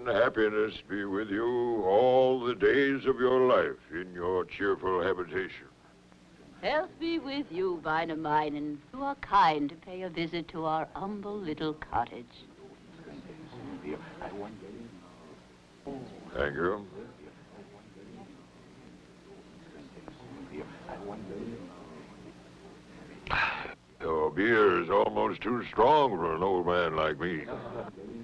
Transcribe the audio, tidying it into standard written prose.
happiness be with you all the days of your life in your cheerful habitation. Health be with you, Weinemeinen. You are kind to pay a visit to our humble little cottage. Thank you. Your beer is almost too strong for an old man like me.